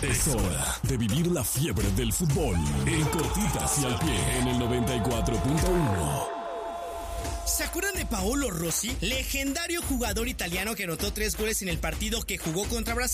Es hora de vivir la fiebre del fútbol en Cortitas y al Pie en el 94.1. ¿Se acuerdan de Paolo Rossi? Legendario jugador italiano que anotó 3 goles en el partido que jugó contra Brasil.